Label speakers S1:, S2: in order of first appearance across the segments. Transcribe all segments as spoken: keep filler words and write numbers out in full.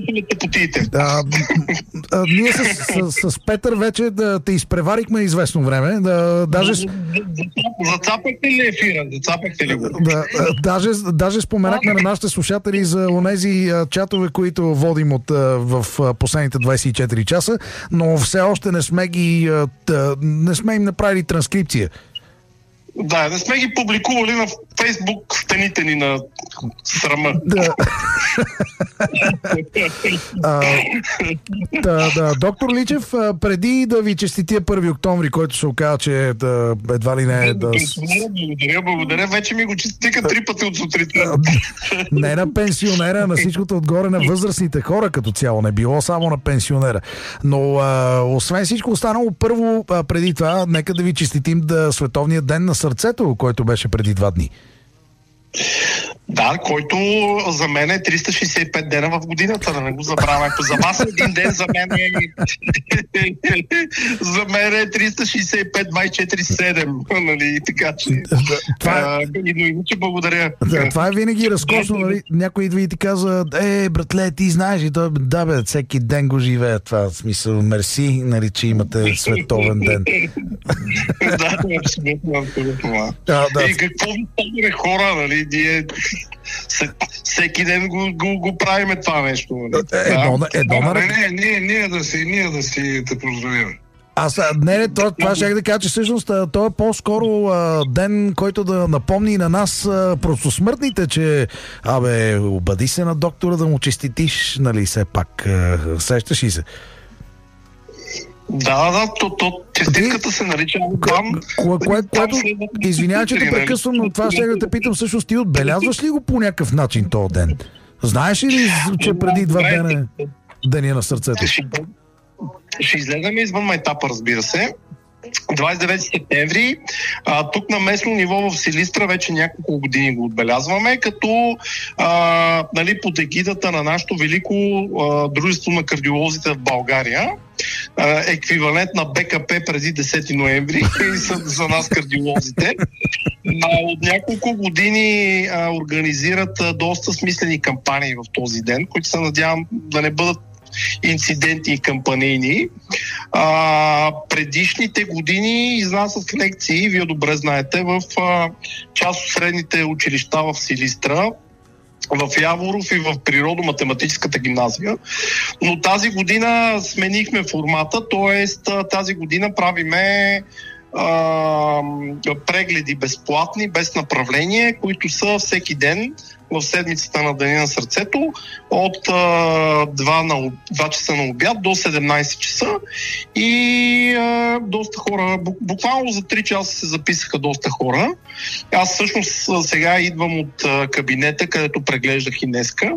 S1: потиите.
S2: А, а, ние с, с, с Петър вече да те изпреварихме известно време. Да, даже...
S1: Зацапахте ли ефира? Зацапахте ли го?
S2: Да, даже, даже споменахме на нашите слушатели за онези чатове, които водим от, в последните двайсет и четири часа, но все още не сме ги не сме им направили транскрипция.
S1: Да, не сме ги публикували на Фейсбук стените ни на срама.
S2: Да. а, да, да. Доктор Личев, преди да ви честития първи октомври, който се оказа, че да, едва ли не е да...
S1: Благодаря, благодаря. Вече ми го честитиха три пъти от сутринта.
S2: Не на пенсионера, на всичкото отгоре на възрастните хора като цяло. Не било само на пенсионера. Но а, освен всичко останало, първо а, преди това, нека да ви честитим да Световния ден на сърцето, който беше преди два дни.
S1: Да, който за мен е триста шейсет и пет дена в годината, да не го забравяме. За вас един ден, за мен е за мен е триста шейсет и пет двайсет и четири седем, нали, така че това е... иначе благодаря.
S2: Да, това е винаги разкошно, нали, някой идва и ти казва, е, братле, ти знаеш и той, да бе, всеки ден го живее това, в смисъл, мерси, нали, че имате световен ден.
S1: Да, абсолютно, абсолютно.
S2: Да, да.
S1: И какво ви стане хора, нали, ние всеки ден го, го, го правиме това нещо.
S2: Едно, едно,
S3: а, не, не, ние, ние да си, ние да си те поздравим.
S2: Аз, не, не, това, това ще да кажа, че всъщност то е по-скоро а, ден, който да напомни на нас а, просто смъртните, че абе, обади се на доктора да му честитиш, нали, все пак, а, сещаш ли се?
S1: Да, да, то, то честитката се нарича Бам.
S2: Кое, кое, което, извинявай, че те прекъсвам, но това ще да те питам, всъщност ти отбелязваш ли го по някакъв начин този ден? Знаеш ли, че преди два дена е деня на сърцето?
S1: Ще, ще излезем извън майтапа, разбира се. двайсет и девети септември. А, тук на местно ниво в Силистра вече няколко години го отбелязваме, като а, нали, под егидата на нашето велико а, дружество на кардиолозите в България, а, еквивалент на БКП преди десети ноември за, за нас кардиолозите. А, от няколко години а, организират а, доста смислени кампании в този ден, които се надявам да не бъдат инциденти и кампанийни. А, предишните години изнасят лекции, вие добре знаете, в а, част от средните училища в Силистра, в Яворов и в Природо-математическата гимназия. Но тази година сменихме формата, т.е. тази година правиме а, прегледи безплатни, без направление, които са всеки ден в седмицата на Деня на сърцето от а, два, на, два часа на обяд до седемнайсет часа и а, доста хора, буквално за три часа се записаха доста хора. Аз всъщност сега идвам от а, кабинета, където преглеждах и днеска.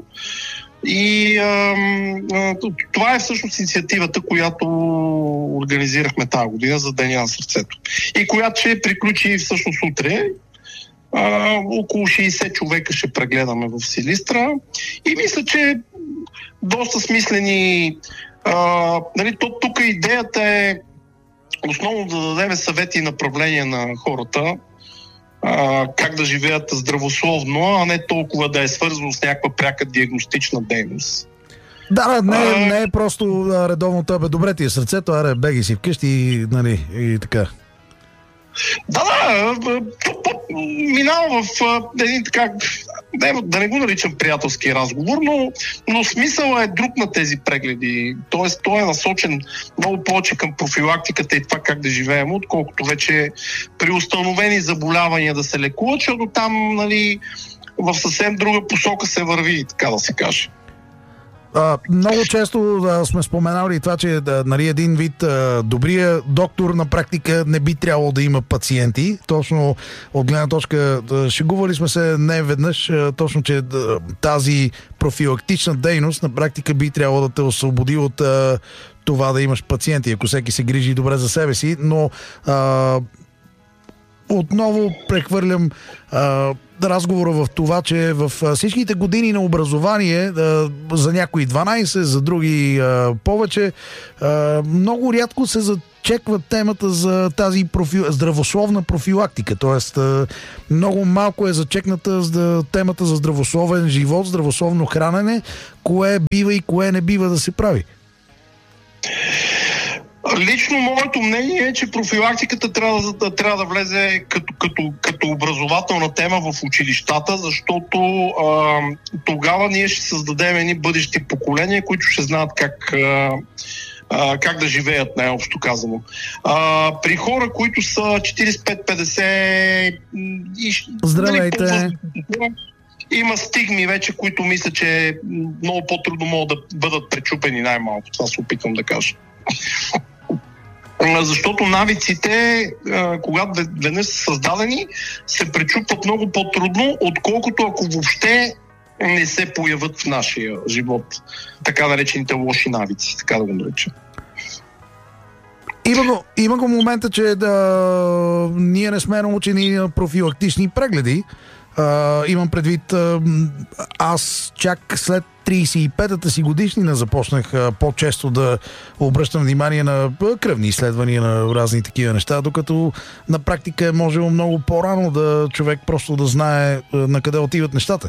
S1: И а, а, това е всъщност инициативата, която организирахме тази година за Деня на сърцето. И която ще приключи всъщност утре. Uh, около шейсет човека ще прегледаме в Силистра и мисля, че доста смислени. Uh, нали, то, тук идеята е основно да дадем съвети и направления на хората, uh, как да живеят здравословно, а не толкова да е свързано с някаква пряка диагностична дейност.
S2: Да, не, uh, не е просто редовно това, бе, добре ти е сърцето, аре, беги си вкъщи и, нали, и така.
S1: Да, да, минава в един така, да не го наричам приятелски разговор, но, но смисъл е друг на тези прегледи. Тоест, той е насочен много повече към профилактиката и това как да живеем, отколкото вече при установени заболявания да се лекуват, защото там, нали, в съвсем друга посока се върви, така да се каже.
S2: Uh, много често uh, сме споменали това, че uh, нали, един вид uh, добрия доктор на практика не би трябвало да има пациенти. Точно от гледна точка, uh, шегували сме се не веднъж, uh, точно, че uh, тази профилактична дейност на практика би трябвало да те освободи от uh, това да имаш пациенти, ако всеки се грижи добре за себе си, но uh, отново прехвърлям uh, разговора в това, че в всичките години на образование, за някои дванайсет, за други повече, много рядко се чеква темата за тази профи... здравословна профилактика. Тоест, много малко е зачекната за темата за здравословен живот, здравословно хранене, кое бива и кое не бива да се прави.
S1: Лично моето мнение е, че профилактиката трябва да, трябва да влезе като, като, като образователна тема в училищата, защото а, тогава ние ще създадем едни бъдещи поколения, които ще знаят как, а, а, как да живеят, най-общо казано. А, при хора, които са четирийсет и пет петдесет и...
S2: Здравейте!
S1: Нали, има стигми вече, които мисля, че много по-трудно могат да бъдат пречупени, най-малко. Това се опитвам да кажа. Защото навиците, когато веднъж са създадени, се пречупват много по-трудно, отколкото ако въобще не се появят в нашия живот. Така наречените лоши навици, така да го наречем.
S2: Има го, има го момента, че да, ние не сме научени на профилактични прегледи. Uh, имам предвид, uh, аз чак след трийсет и петата си годишнина започнах uh, по-често да обръщам внимание на uh, кръвни изследвания, на разни такива неща, докато на практика е можело много по-рано да човек просто да знае uh, на къде отиват нещата.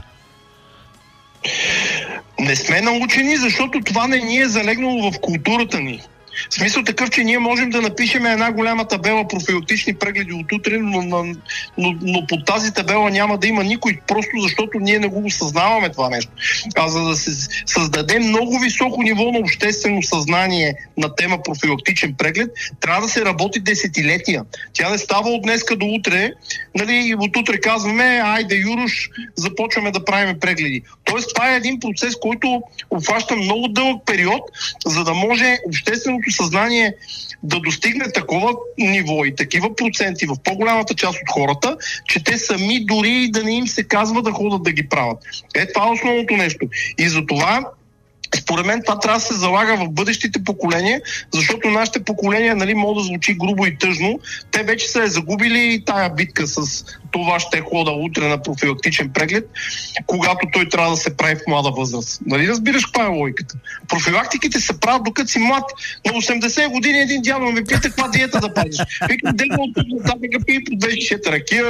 S1: Не сме научени, защото това не ни е залегнало в културата ни. В смисъл такъв, че ние можем да напишем една голяма табела профилактични прегледи от утре, но, но, но, но под тази табела няма да има никой, просто защото ние не го осъзнаваме това нещо. А за да се създаде много високо ниво на обществено съзнание на тема профилактичен преглед, трябва да се работи десетилетия. Тя не става от днеска до утре, нали, и от утре казваме, айде Юруш, започваме да правим прегледи. Тоест това е един процес, който обхваща много дълъг период, за да може общественото съзнание да достигне такова ниво и такива проценти в по-голямата част от хората, че те сами дори да не им се казва да ходят да ги правят. Е, това е основното нещо. И за това според мен това трябва да се залага в бъдещите поколения, защото нашите поколения, нали, могат да звучи грубо и тъжно, те вече са е загубили тая битка с това ще хода утре на профилактичен преглед, когато той трябва да се прави в млада възраст. Нали разбираш каква е логиката? Профилактиките се правят докато си млад. На осемдесет години един дядо ме пита каква диета да пазиш. Викам, дедо от тук нататък пи по две шест ракия,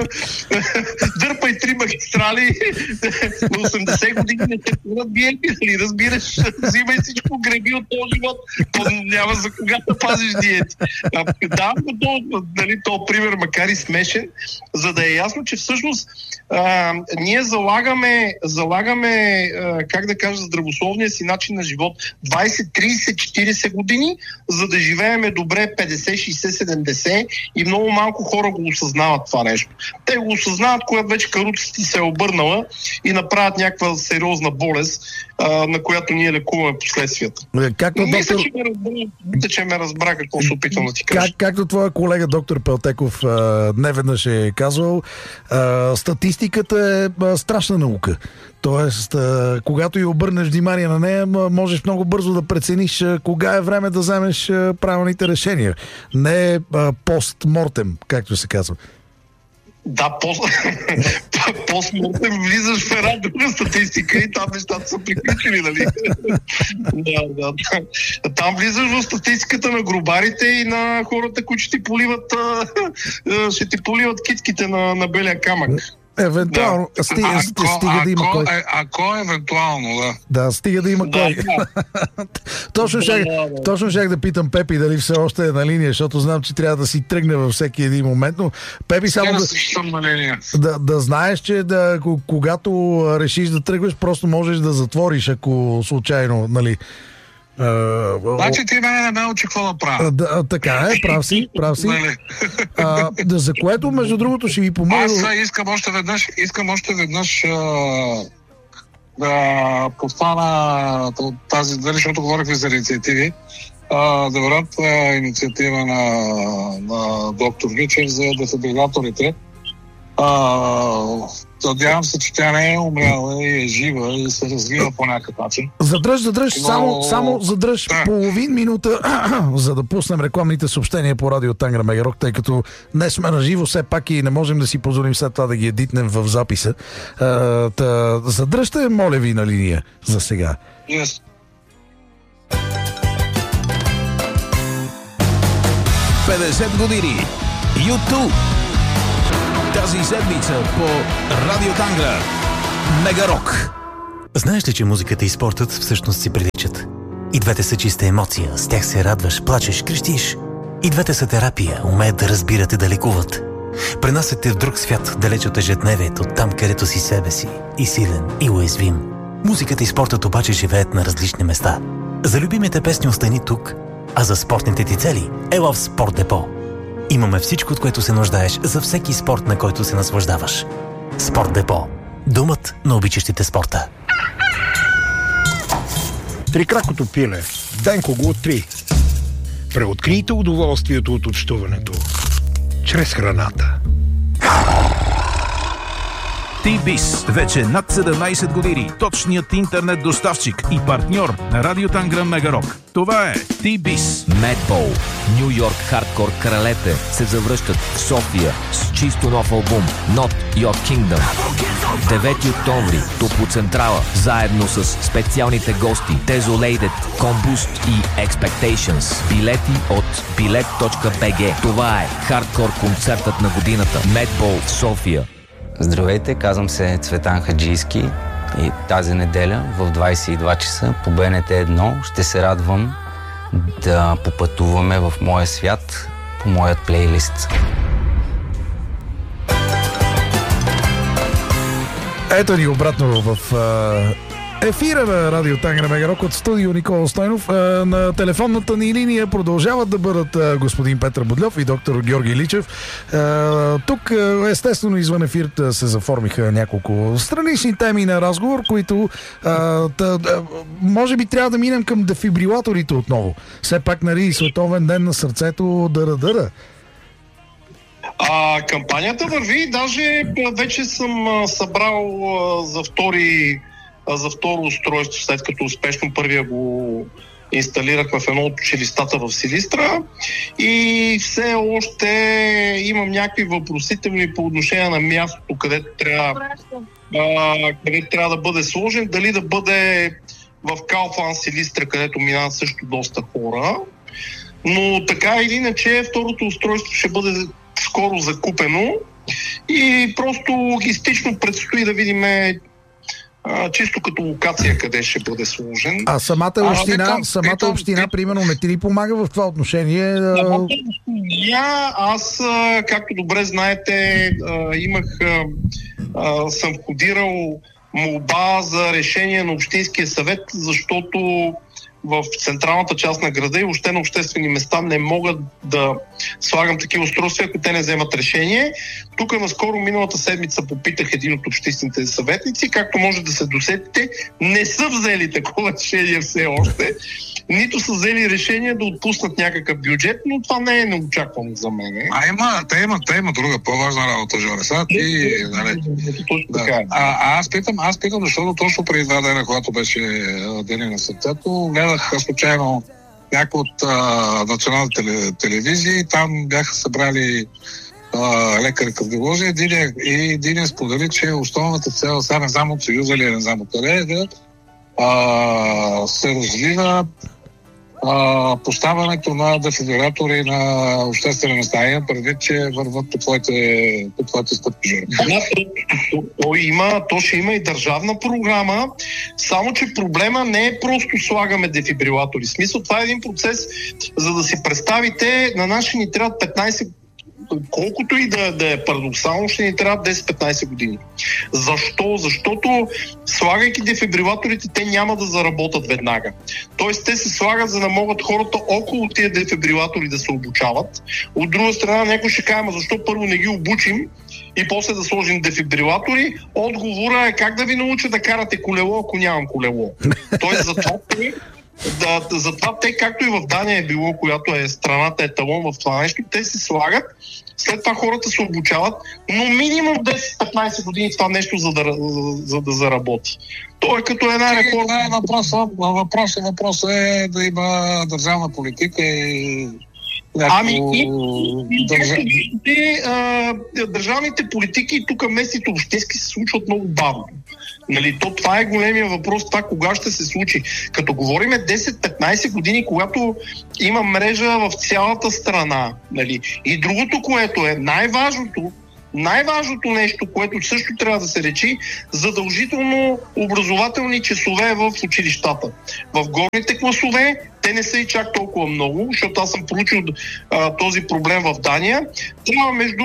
S1: дърпай три магистрали, на осемдесет години не те правят диети, нали разбираш? Взимай всичко, греби от този живот, то няма за кога да пазиш диети. Да, то, нали, то пример, макар и смешен, за да е ясно, че всъщност а, ние залагаме, залагаме а, как да кажа, здравословния си начин на живот двайсет, трийсет, четирийсет години, за да живееме добре петдесет, шейсет, седемдесет и много малко хора го осъзнават това нещо. Те го осъзнават, когато вече каруцата се е обърнала и направят някаква сериозна болест, а, на която ние лекуваме последствията.
S2: Както
S1: мисля,
S2: доктор...
S1: че ме разбра, мисля, че ме разбра какво се опитвам да ти кажа.
S2: Как, както твоя колега доктор Пелтеков а, неведнъж е казвал, а, статистиката е а, страшна наука. Тоест, а, когато и обърнеш внимание на нея, можеш много бързо да прецениш а, кога е време да вземеш а, правилните решения. Не а, постмортем, както се казва.
S1: Да, постмортем влизаш в една друга статистика и там нещата са приключили, нали? да, да, да. Там влизаш в статистиката на гробарите и на хората, които ще ти поливат, ще ти поливат китките на, на белия камък.
S2: Евентуално. Да. Стига,
S3: ако,
S2: стига да има
S3: ако,
S2: кой.
S3: Ако евентуално, да.
S2: Да, стига да има
S1: да,
S2: кой.
S1: Да.
S2: точно,
S1: да,
S2: щях,
S1: да, да.
S2: точно щях да питам Пепи дали все още е на линия, защото знам, че трябва да си тръгне във всеки един момент, но Пепи само да,
S3: съм на линия.
S2: да, да знаеш, че да, когато решиш да тръгваш, просто можеш да затвориш, ако случайно, нали.
S3: Uh, значи ти мене не ме учи какво да правя.
S2: Да, така е, прав си, прав си. а, да, за което, между другото, ще ви помоля...
S3: Аз искам още веднъж, искам още веднъж а, да подхвана тази, дали, защото говорихме за инициативи, а, да върнат инициатива на, на доктор Вичер за дефибриляторите. Надявам се, че тя не е умряла и е жива и се развива по някакъв начин.
S2: Задръж, задръж, Но... само, само задръж
S3: да.
S2: половин минута, за да пуснем рекламните съобщения по радио Тангра Мегарок, тъй като днес сме на живо, все пак и не можем да си позволим след това да ги едитнем в записа. А, та, задръжте, моля ви, на линия за сега.
S3: Yes.
S4: петдесет години. YouTube. Тази седмица по Радио Тангра. Мегарок.
S5: Знаеш ли, че музиката и спортът всъщност си приличат? И двете са чиста емоция, с тях се радваш, плачеш, крещиш. И двете са терапия, умеят да разбират и да лекуват. Пренасят те в друг свят, далеч от ежедневието, там където си себе си, и силен, и уязвим. Музиката и спортът обаче живеят на различни места. За любимите песни остани тук, а за спортните ти цели ела в Спорт Депо. Имаме всичко, от което се нуждаеш за всеки спорт, на който се наслаждаваш. Спорт Депо. Домът на обичащите спорта.
S6: Трикракото пиле. Денко го три. Преоткрийте удоволствието от общуването чрез храната.
S4: T-Biz. Вече над седемнайсет години. Точният интернет доставчик и партньор на Радио Тангра Мегарок. Това е T-Biz.
S7: Madball. Ню Йорк хардкор кралете се завръщат в София с чисто нов албум Not Your Kingdom. девети октомври Топлоцентрала, заедно с специалните гости Desolated, Combust и Expectations. Билети от билет точка би джи. Това е хардкор концертът на годината. Madball в София.
S8: Здравейте, казвам се Цветан Хаджийски и тази неделя в двайсет и два часа по Б Н Т едно ще се радвам да попътуваме в моя свят по моят плейлист.
S2: Ето ни обратно в ефира на Радио Тангра Мегарок от студио Никола Стойнов. На телефонната ни линия продължават да бъдат господин Петър Бодльов и доктор Георги Личев. Тук, естествено, извън ефир се заформиха няколко странични теми на разговор, които може би трябва да минем към дефибрилаторите отново. Все пак, нали, Световен ден на сърцето, дъра-дъра.
S1: А, кампанията върви, даже вече съм събрал за втори за второ устройство, след като успешно първия го инсталирахме в едно от училищата в Силистра и все още имам някакви въпросителни по отношение на мястото, където трябва, а, където трябва да бъде сложен, дали да бъде в Kaufland Силистра, където минават също доста хора, но така или иначе второто устройство ще бъде скоро закупено и просто логистично предстои да видим Uh, чисто като локация къде ще бъде сложен.
S2: А самата община, а, там, самата там, община там, примерно, не ти ли помага в това отношение?
S1: Самата община, аз, както добре знаете, имах, съм входирал молба за решение на Общинския съвет, защото в централната част на града и въобще на обществени места не могат да слагам такива устройства, ако те не вземат решение. Тук наскоро миналата седмица попитах един от общинските съветници, както може да се досетите, не са взели такова решение все още. Нито са взели решение да отпуснат някакъв бюджет, но това не е неочаквано за мен.
S3: А има, те има, те има друга по-важна работа, Жоре. Сега ти, нали, да. А, а аз питам, аз питам, защото точно преди два дена, когато беше Деня на сърцето, гледах случайно някои от а, националните телевизии, там бяха събрали лекари кардиолози и един сподели, че основната цел, сега не знам от Съюза ли, не знам от къде, е да а, се развива а, поставянето на дефибрилатори на обществени места. Имам предвид, че върват по твоите, по твоите стъпки.
S1: Да, то, то, има, то ще има и държавна програма, само че проблема не е просто слагаме дефибрилатори. В смисъл, това е един процес, за да си представите, на нас ще ни трябва петнайсет, колкото и да, да е парадоксално, ще ни трябва десет-петнайсет години. Защо? Защото слагайки дефибрилаторите, те няма да заработат веднага. Тоест, те се слагат, за да могат хората около тия дефибрилатори да се обучават. От друга страна, някой ще каже, защо първо не ги обучим и после да сложим дефибрилатори? Отговора е как да ви науча да карате колело, ако нямам колело. Тоест, затова те, да, затова те, както и в Дания е било, която е страната еталон в това нещо, те се слагат, след това хората се обучават, но минимум десет-петнайсет години това нещо, за да, за да заработи. То е като една реформа.
S3: Въпросът въпрос, въпрос е да има държавна политика и
S1: Ами, и, и, държа... и, а, държавните политики тук местните общински се случват много бавно. Нали, то, това е големия въпрос, това кога ще се случи. Като говорим десет-петнайсет години, когато има мрежа в цялата страна. Нали. И другото, което е най-важното, най-важното нещо, което също трябва да се речи, задължително образователни часове в училищата. В горните класове те не са и чак толкова много, защото аз съм проучил а, този проблем в Дания. Трябва между...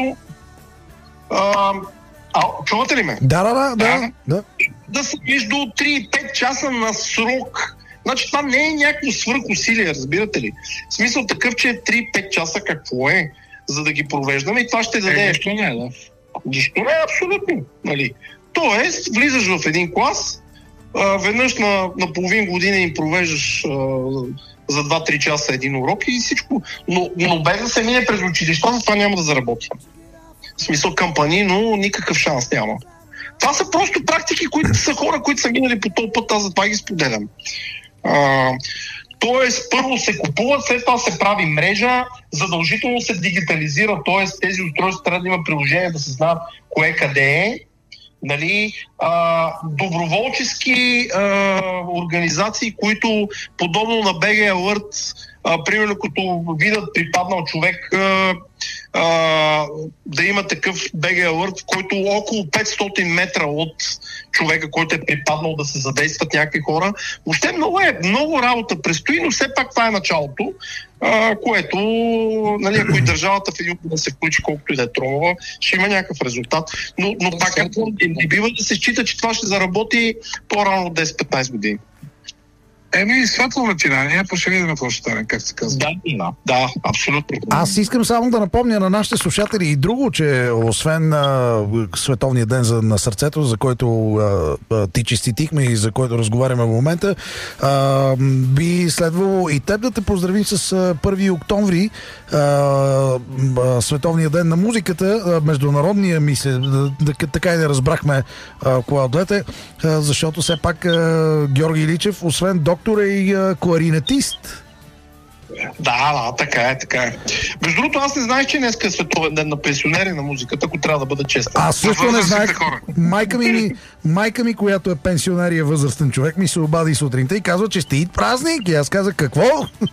S1: А, а, чувате ли ме?
S2: Да, да, да. Да, да.
S1: да са между три и пет часа на срок. Значи това не е някакво свръхусилие, разбирате ли? В смисъл такъв, че е три-пет часа какво е, за да ги провеждаме и това ще даде...
S3: Е, нищо не е, да.
S1: Нищо не е, абсолютно. Нали? Тоест, влизаш в един клас, а, веднъж на, на половин година им провеждаш а, за два-три часа един урок и всичко. Но, но без да се мине през училищата, това няма да заработи. В смисъл кампани, но никакъв шанс няма. Това са просто практики, които са хора, които са минали по този път, аз затова ги споделям. А, Тоест, първо се купува, след това се прави мрежа, задължително се дигитализира, т.е. тези устройства трябва да има приложение, да се знаят кое къде е. Нали, а, доброволчески а, организации, които подобно на би джи Alert, а, примерно като видят припаднал човек, а, а, да има такъв би джи Alert, в който около петстотин метра от човека, който е припаднал, да се задействат някакви хора. Въобще много е, много работа предстои, но все пак това е началото, а, което, нали, ако и държавата в един да се включи колкото и да е тромова, ще има някакъв резултат. Но, но пак не бива да се счита, че това ще заработи по-рано от десет-петнайсет години.
S3: Еми, светло начинание, па ще видим какво ще стане, как се казва.
S1: Да, да, да, абсолютно.
S2: Аз искам само да напомня на нашите слушатели и друго, че освен а, Световния ден за, на сърцето, за който а, а, ти честитихме и за който разговаряме в момента, а, би следвало и теб да те поздравим с а, първи октомври, а, а, Световния ден на музиката, а, международния, мисля, да, да, така и да разбрахме коя от двете, а, защото все пак а, Георги Иличев, освен доктор, е и а, кларинетист.
S1: Да, да, така е, така е. Между другото, аз не знаех, че днес е Световен ден на пенсионери на музиката, ако трябва да бъда честен.
S2: Аз също не знаех. Майка ми, майка ми, която е пенсионер и е възрастен човек, ми се обади сутринта и казва, че стиит празник. И аз казах, какво?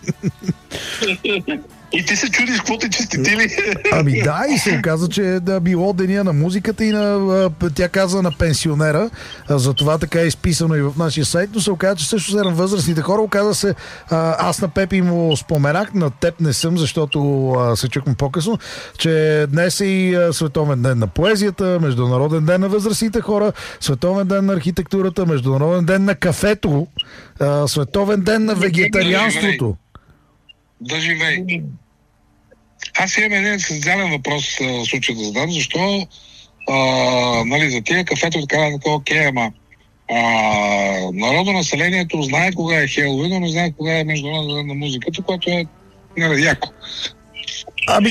S1: И ти се чудиш, какво те честитили?
S2: Ами да, и се оказа, че да било деня на музиката и на, тя каза на пенсионера, затова така е изписано и в нашия сайт, но се оказа, че също са на възрастните хора. Оказа се, аз на Пепи му споменах, на теб не съм, защото се чухме по-късно, че днес е и Световен ден на поезията, Международен ден на възрастните хора, Световен ден на архитектурата, Международен ден на кафето, Световен ден на вегетарианството.
S3: Да живей. Аз имам един социален въпрос в случая да задам, защо а, нали, за тия кафето така да такова окей, ама а, народонаселението знае кога е Хелуин, но не знае кога е Международен ден на музиката, което е нали, яко.
S2: Ами...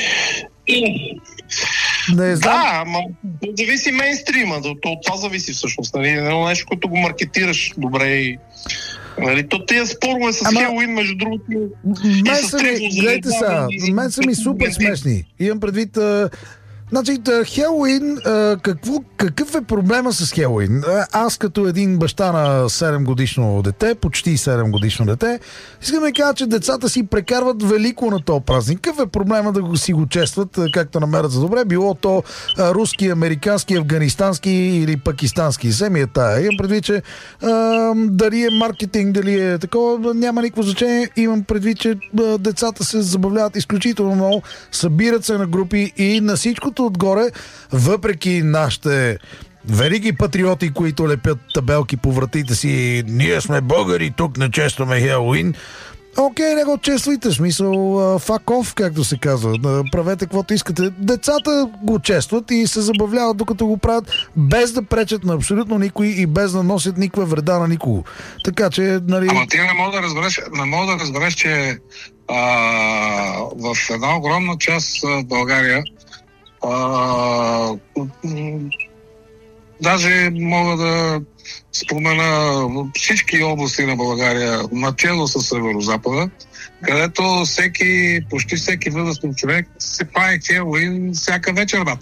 S2: Не знам.
S1: Да, ама зависи мейнстрима, от това зависи всъщност. Нали, едно нещо, което го маркетираш добре и нали, то тия спорове с Ама... Хелуин, между другото...
S2: Мен са ми, гледайте са, мен са ми супер смешни. Имам предвид... А... Значи, Хелуин, какво, какъв е проблема с Хелуин? Аз като един баща на седем годишно дете, почти седем годишно дете, искам да кажа, че децата си прекарват велико на този празник. Какъв е проблема да го си го честват, както намерят за добре? Било то руски, американски, афганистански или пакистански. Вземи е тая. Имам предвид, че а, дали е маркетинг, дали е такова, няма никакво значение. Имам предвид, че а, децата се забавляват изключително много, събират се на групи и на всичко отгоре, въпреки нашите велики патриоти, които лепят табелки по вратите си, ние сме българи, тук не честваме Хелуин. Окей, не го чествайте, смисъл fuck off, както се казва. Правете каквото искате. Децата го честват и се забавляват докато го правят, без да пречат на абсолютно никой и без да носят никаква вреда на никого. Така че, нали...
S3: Ама ти не мога да разбереш, не мога да разбереш, че а, в една огромна част в България Даже мога да спомена всички области на България, начело с Северозапада, където всеки, почти всеки възрастен човек се прави Хелоуин всяка вечер, бат.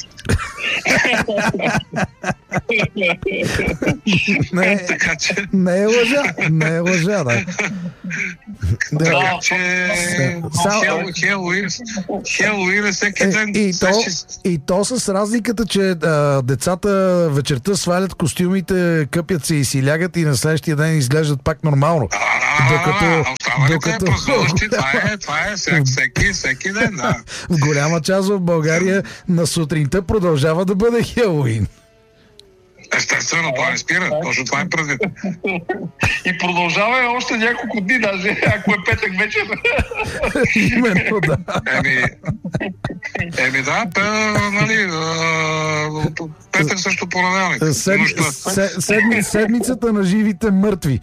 S2: Не,
S3: така че...
S2: не е лъжа, не е лъжа, да. Да.
S3: Така че
S2: Само-
S3: Хел- Хелоуин, Хелоуин е всеки ден.
S2: Е, и, то,
S3: Всеки-
S2: и то с разликата, че а, децата вечерта свалят костюмите, къпят се и си лягат и на следващия ден изглеждат пак нормално. Докато-
S3: Останалите
S2: докато-
S3: празнуващи, това е, това е всеки, всеки, всеки ден, да.
S2: В голяма част в България на сутринта продължава да бъде Хелоуин.
S3: Естествено, това не спира. Точно това е предвид.
S1: И продължава е още няколко дни, даже ако е петък вечер.
S2: Именно, да.
S3: Еми, еми да, та, нали, а, петък също понеделник.
S2: Сед,
S3: Нощта.
S2: се, седми, седмицата на живите мъртви.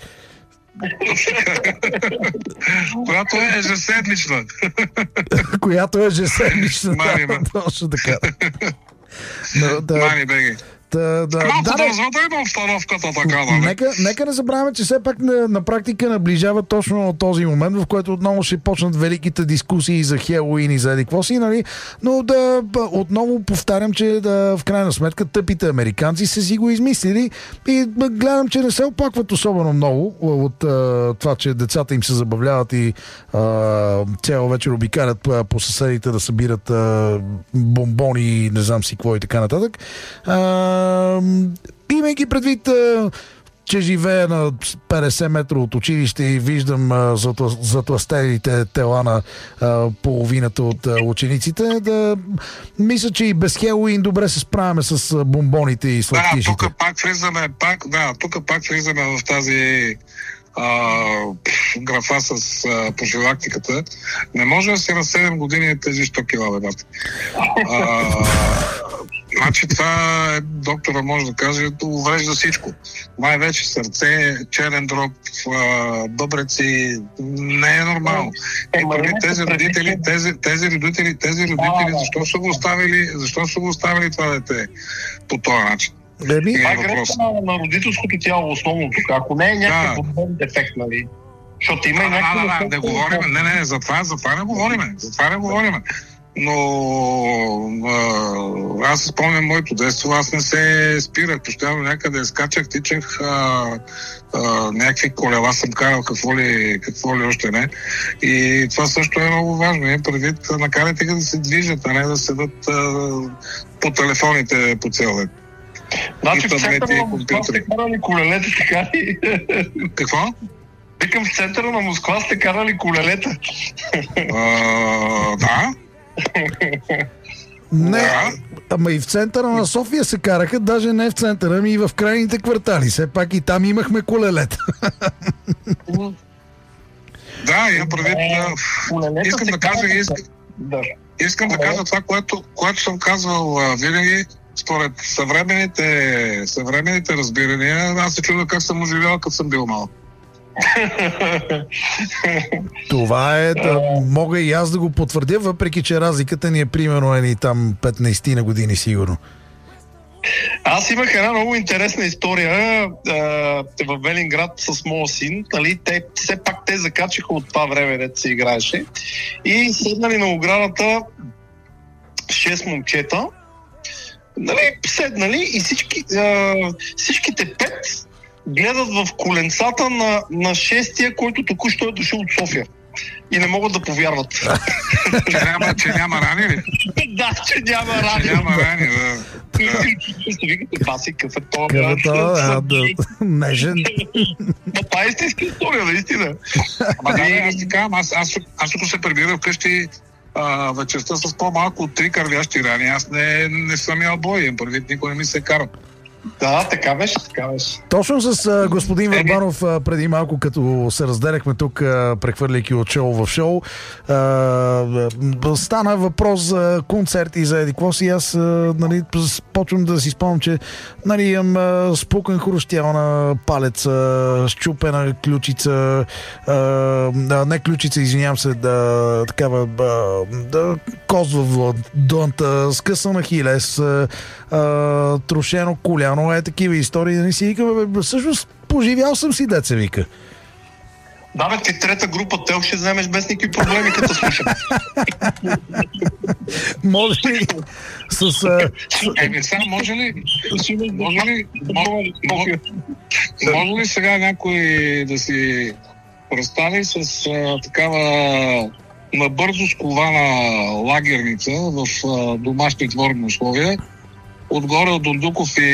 S3: Която е ежеседмична.
S2: Която е ежеседмична.
S3: Мани, ме.
S2: Точно така. Но, да,
S3: Мани, беги.
S2: да, да,
S3: Малко
S2: да,
S3: да
S2: да,
S3: развъдаме обстановката така, нали?
S2: Нека, нека не забравяме, че все пак на, на практика наближава точно този момент, в който отново ще почнат великите дискусии за Хелоуин и за еди какво си, нали? Но да б- отново повтарям, че да, в крайна сметка тъпите американци са си го измислили и б- гледам, че не се оплакват особено много от а, това, че децата им се забавляват и а, цял вечер обикалят а, по съседите да събират а, бомбони и не знам си какво и така нататък. А, имайки предвид, а, че живея на петдесет метра от училище и виждам а, затла- затлъстелите тела на а, половината от а, учениците, да мисля, че и без Хелоуин добре се справяме с а, бомбоните и
S3: Да,
S2: сладкишите.
S3: тук пак влизаме, пак, да, тук пак влизаме в тази а, пф, графа с а, профилактиката. Не може да си на седем години тези сто кила, бе, бат. А, Значи това е, доктора може да каже, уврежда всичко. Най-вече сърце, черен дроб, а, бъбреци, не е нормално. И преди тези родители, тези, тези родители, тези родители, защо са го оставили, защо са го оставили това дете по този начин?
S2: Еми,
S3: Е,
S1: Това е
S3: въпрос.
S1: грешка на, на родителското тяло основно тук. Ако не е някакъв
S3: Да.
S1: подобен дефект, нали? Защото има
S3: Да,
S1: и
S3: да,
S1: някакви
S3: да, да,
S1: дефекти.
S3: не говорим, не, не, за това, за това не говориме, за това не говориме. Но а, аз спомням моето детство, аз не се спирах, постоянно някъде скачах, тичах, а, а, някакви колела съм карал, какво ли, какво ли още не. И това също е много важно. Имам предвид, накарайте ги да се движат, а не да седат а, по телефоните по цял ден.
S1: Значи
S3: и
S1: в центъра
S3: таблети, и
S1: на Москва
S3: компютри.
S1: сте карали колелета, така ли?
S3: Какво?
S1: Викам, в центъра на Москва сте карали колелета.
S3: А, да.
S2: не,
S3: Да.
S2: ама и в центъра на София се караха, даже не в центъра, ами и в крайните квартали. Все пак и там имахме колелета.
S3: Да, имам предвид. а,
S1: Колелета
S3: Искам
S1: се
S3: да кажа,
S1: карат-
S3: искам,
S1: Да.
S3: искам да кажа това, което, което съм казвал а, винаги. Според съвременните, съвременните разбирания, аз се чудя как съм оживял, като съм бил малък.
S2: Това е, да, мога и аз да го потвърдя, въпреки че разликата ни е примерно едни там петнайсет на години сигурно.
S1: Аз имах една много интересна история а, в Велинград с моя син. Нали, те, все пак те закачиха от това време, дето се играеше. И седнали на оградата шест момчета. Нали, седнали и всички, а, всичките пет гледат в коленцата на, на шестия, който току-що е дошъл от София. И не могат да повярват.
S3: Че няма, че няма рани ли?
S1: Да, че няма
S3: Че
S1: рани.
S3: няма рани, да.
S1: И си викате, баси, какъв е това?
S2: Какъв е
S1: брат?
S2: това, да, да, нежен.
S1: Но това е истинска история, наистина.
S3: Ама да, аз ти казвам, аз, аз, аз тук се прибирам вкъщи а, вечерта с по-малко от три кървящи рани. Аз не, не съм ял бой, имам предвид, никой не ми се кара.
S1: Да, така беше, така беше.
S2: Точно с а, господин Върбанов а, преди малко, като се разделяхме тук, а, прехвърляйки от шоу в шоу, а, а, стана въпрос за концерти, за еди какво си. Аз а, нали, почвам да си спомням, че нали, имам а, спукан хрущял на палец, а, щупена ключица, а, а, не ключица, извинявам се, да, такава а, да, козва в длънта, скъсана хилес, а, а, трошено коляно, постоянно е такива истории, да не си викаме, бе, всъщност поживял съм си, деца вика.
S1: Да, бе, ти трета група тел ще вземеш без никакви проблеми, като слушам.
S2: Може ли с... А...
S3: Еми, сега може ли... Може ли... Може, може ли сега някой да си представи с а, такава набързо скована лагерница в а, домашни дворни условия, отгоре от Дондуков и,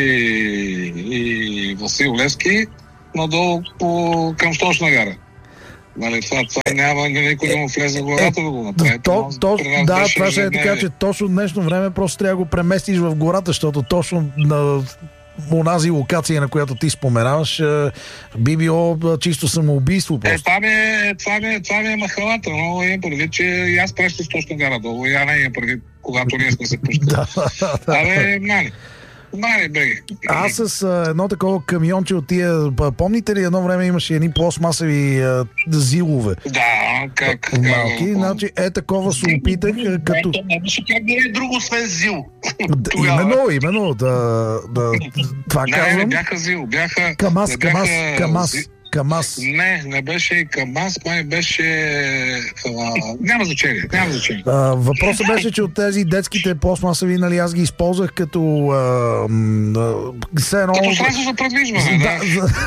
S3: и Васил Левски, надолу по, към Сточна гара. Нали, това, това няма никой да му влезе в главата да го направи.
S2: То, то, да, това ще е така, че точно днешно време просто трябва да го преместиш в гората, защото точно на онази локация, на която ти споменаваш, би било чисто самоубийство.
S3: Е, това ми е, това ми е, това ми е махалата, но имам предвид, че и аз преща с Точна гара долу, и я не имам предвид, когато ние сме се пускали.
S2: Да, да.
S3: Абе, мали. Мали, бе.
S2: Аз с а, едно такова камионче от тия, помните ли, едно време имаше едни пластмасови а, зилове?
S3: Да, как?
S2: Малки, как, значи е такова се опитах, като...
S1: Нямаше как да е друго, освен зил.
S2: Именно, именно, да, да, това
S3: не,
S2: казвам.
S3: Не, бяха зил, бяха...
S2: КамАЗ, КамАЗ, КамАЗ. КамАЗ.
S3: Не, не беше и КамАЗ, май беше... А, няма значение, няма значение.
S2: А, въпросът беше, че от тези детските пластмасови, нали, аз ги използвах като... А, а, все едно...
S3: Като средство за предвижване, да.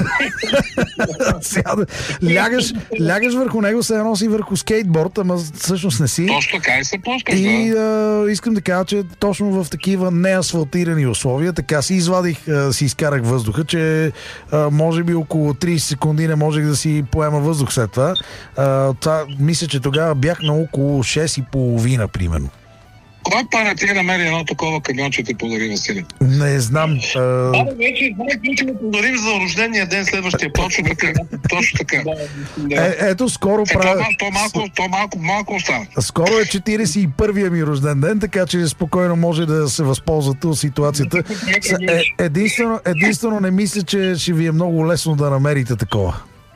S2: да. Сега, лягаш, лягаш върху него, все едно си върху скейтборд, ама всъщност не си.
S3: Точно така и се пускаш,
S2: и
S3: да.
S2: а, искам да кажа, че точно в такива неасфалтирани условия, така си извадих, а, си изкарах въздуха, че а, може би около трийсет секунди не можех да си поема въздух след това. А, това мисля, че тогава бях на около шест и половина, примерно.
S3: Кой пара ти е намери едно такова камионче ти подари, Василий?
S2: Не знам. А...
S1: Да, вече ще го подарим за рождения ден следващия път.
S3: Точно така. Точно така.
S2: Е, ето, скоро
S3: е,
S2: правя...
S3: То, то, малко, то малко, малко остана.
S2: Скоро е четирийсет и първия ми рожден ден, така че спокойно може да се възползвате от ситуацията. Е, единствено, единствено не мисля, че ще ви е много лесно да намерите такова.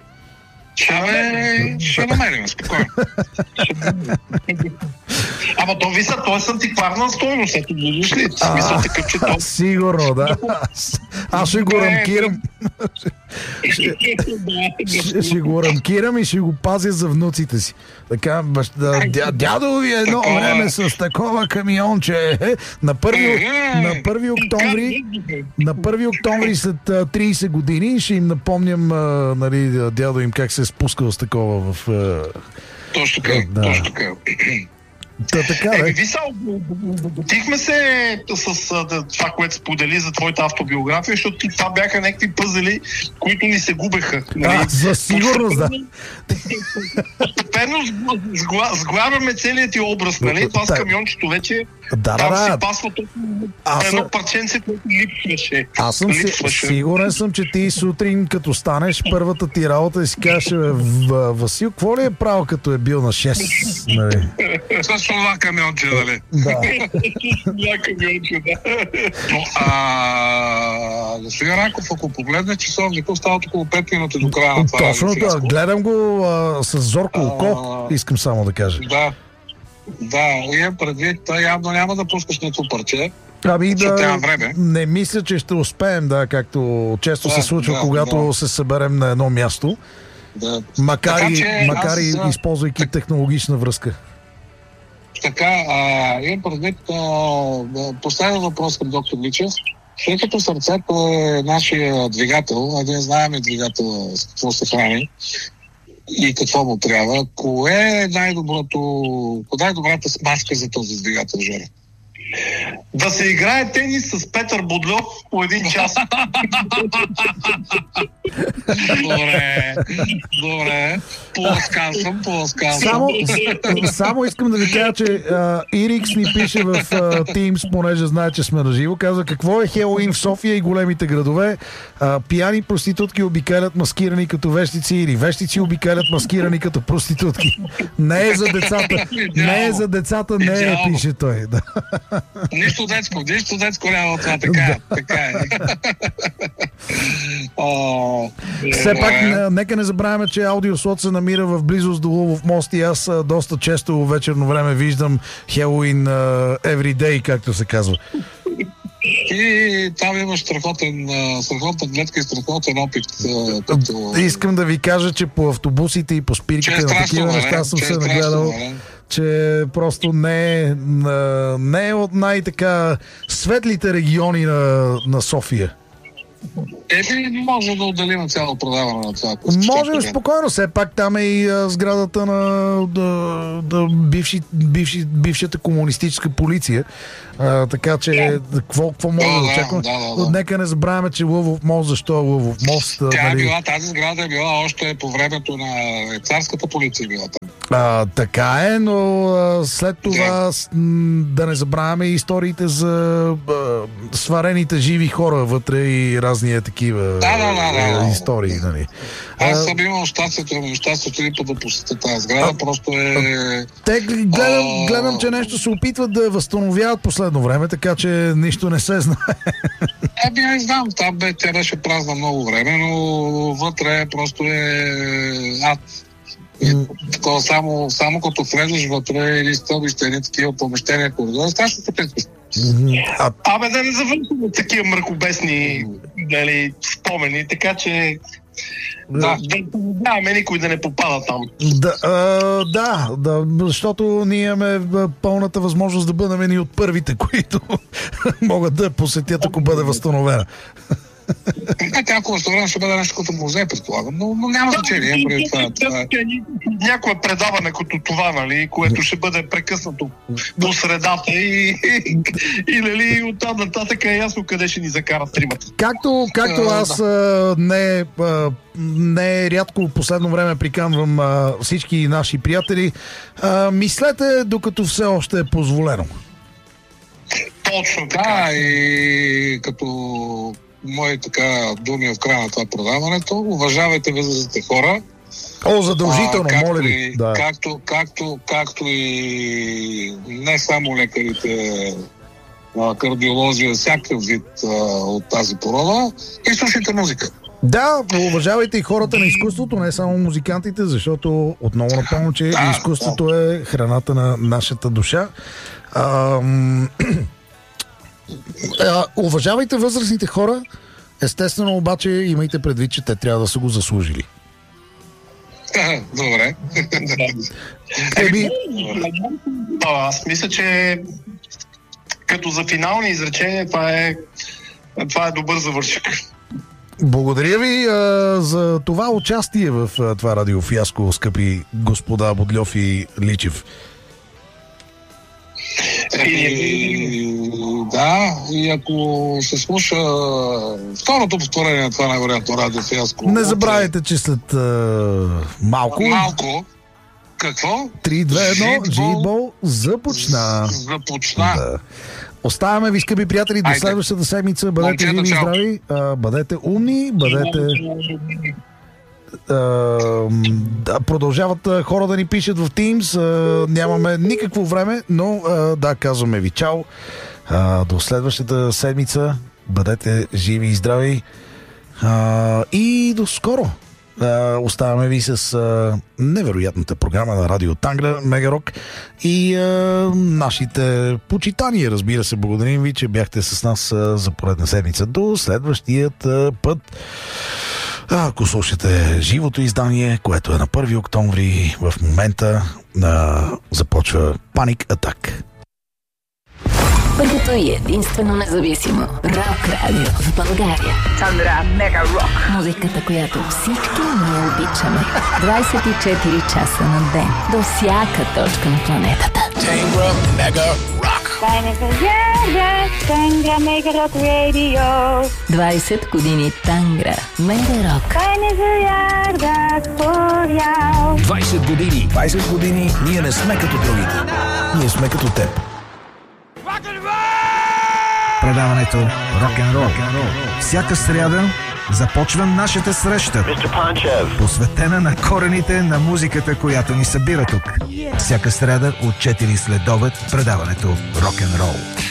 S3: Абе, ще намерим, спокойно.
S1: Ама то виса, той е антикварна стойност, ето видиш ли? Смисъл такъв, че то...
S2: Сигурно, да. Аз ще го рамкирам. ще, ще го рамкирам и ще го пазя за внуците си. Така, баща, дя, дядо ви едно време с такова камионче. На първи, на първи октомври на първи октомври след трийсет години ще им напомням, нали, дядо им как се е спускал с такова в...
S3: Точно така, да. Точно така.
S2: Та, така,
S1: Еми, Виса, дотихме се с а, това, което сподели за твоята автобиография, защото това бяха някакви пъзели, които ни се губеха. Нали?
S2: А, за сигурност, да.
S1: Постепенно сглавяме целият ти образ, нали? Това с камиончето вече
S2: да,
S1: там
S2: да,
S1: си
S2: да.
S1: пасва
S2: Аз
S1: едно
S2: съм...
S1: парченце, което липсваше.
S2: Аз съм
S1: липсваше.
S2: сигурен съм, че ти сутрин, като станеш, първата ти работа и си кажеш, Васил, какво ли е правил, като е бил на шест? Нали?
S3: С това камионче, нали?
S2: Да.
S1: Това камионче, да.
S3: Но, а, господин Раков, ако погледне часовника, остават около пет минути до края на това.
S2: Точно да, гледам го а, с зорко око, а, искам само да кажа.
S3: Да, да, имам предвид, явно няма да пускаш нито парче.
S2: Ами да, не мисля, че ще успеем, да, както често да, се случва, да, когато да. се съберем на едно място. Да. Макар, така, и, макар аз, и използвайки так... технологична връзка.
S3: Така, а, имам предвид последен въпрос към доктор Личев. Тъй като сърцето е нашия двигател, един знаем и двигател с какво се храни и какво му трябва, кое е най-доброто, кога е добрата смазка за този двигател, Жоре?
S1: Да се играе тенис с Петър Бодлев по един час.
S3: Добре, добре. Поласкан съм, поласкан съм.
S2: Само, само искам да ви кажа, че uh, Ирикс ни пише в uh, Teams, понеже знае, че сме на живо. Казва, какво е Хелоуин в София и големите градове? Uh, пияни проститутки обикалят маскирани като вещици или вещици обикалят маскирани като проститутки. Не е за децата. Не е за децата, не е, пише той. Да.
S3: Нищо детско, нищо детско няма това, така, така е. О,
S2: все пак, не, нека не забравяме, че аудиослот се намира в близост до Лувов мост и аз а, доста често вечерно време виждам Хелоуин uh, every day, както се казва.
S3: И там имаш страхотен, страхотна гледка и страхотен опит. Като...
S2: Искам да ви кажа, че по автобусите и по спирките на такива неща съм се нагледал, че просто не е, не е от най-така светлите региони на, на София.
S3: Еми, може да отделим цяло продаване на това.
S2: Може спокойно, все пак там е и а, сградата на да, да, бивши, бивши, бившата комунистическа полиция. А, така че, какво да. може да, да очакваме? Да, да, да. Нека не забравяме, че Лъвов мост, защо е Лъвов мост?
S3: Тя
S2: нали...
S3: е била, тази сграда е била още по времето на царската полиция била там.
S2: А, така е, но а, след това да. да не забравяме историите за а, сварените живи хора вътре и разни такива
S3: да, да, да, да,
S2: истории. Нали.
S3: Аз съм имал щастието, щастието ли да посетя тази сграда, а, просто е...
S2: Те гледам, гледам, че нещо се опитват да възстановяват последно време, така че нищо не се знае.
S3: Еби, не знам, там бе, тя беше празна много време, но вътре просто е ад. Такова, само, само като влезеш вътре или стълбище, едни такива помещения, коридори, страшно се притваш.
S1: А... Абе, да не завършваме такива мракобесни дали, спомени, така че да, да, да, да, никой да не попада там.
S2: Да, а, да, да, защото ние имаме пълната възможност да бъдем и от първите, които могат да посетят, ако бъде възстановена.
S3: Е, ако възстановена ще бъде нещо като музей, предполагам, но, но няма значение. Преди това, това...
S1: Някое предаване като това, нали, което ще бъде прекъснато до средата и, и, и, нали, оттам нататък е ясно къде ще ни закарат тримата.
S2: Както, както аз а, не, а, не рядко в последно време приканвам а, всички наши приятели, а, мислете докато все още е позволено.
S1: Точно така.
S3: Да, и като мои така думи в края на това продаването, уважавайте възрастните хора.
S2: О, задължително,
S3: а,
S2: моля ви.
S3: И, да. както, както, както и не само лекарите, а, кардиолози, всякакъв вид а, от тази порода, и слушайте музика.
S2: Да, уважавайте и хората на изкуството, не само музикантите, защото отново напомням, че да, изкуството да. е храната на нашата душа. А, а, уважавайте възрастните хора, естествено обаче имайте предвид, че те трябва да са го заслужили.
S3: Добре.
S2: Еби...
S1: Аз мисля, че като за финални изречения това е, това е добър завършък.
S2: Благодаря ви а, за това участие в а, това радиофиаско, скъпи господа Бодльов и Личев.
S3: И, да, и ако се слуша второто повторение на това най-вероятно радиофиаско...
S2: Не забравяйте, че след а, малко...
S3: Малко? Какво?
S2: три, две, едно, Джибол започна.
S3: Започна.
S2: Да. Оставяме ви, скъпи приятели, до следващата седмица. Бъдете живи и здрави, а, бъдете умни, бъдете... Uh, да, продължават uh, хора да ни пишат в Teams. Uh, нямаме никакво време, но uh, да, казваме ви чао. Uh, до следващата седмица. Бъдете живи и здрави. Uh, и до скоро. Uh, оставяме ви с uh, невероятната програма на Радио Тангра, Мегарок и uh, нашите почитания. Разбира се, благодарим ви, че бяхте с нас uh, за поредна седмица. До следващият uh, път. А, ако слушате живото издание, което е на първи октомври, в момента а, започва Паник Атак.
S9: Първото и единствено независимо рок радио в България. Тангра Мега Рок. Музиката, която всички ние обичаме. двайсет и четири часа на ден. До всяка точка на планетата.
S10: Тангра Мега Рок. Тангра Мега Рок радио.
S9: двайсет години Тангра Мега Рок.
S10: двайсет години. двайсет години ние не сме като другите. Ние сме като теб.
S4: Предаването Рок-н-рол. Всяка сряда започва нашата среща, посветена на корените на музиката, която ни събира тук. Всяка сряда от четири след обед предаването Рок-н-рол.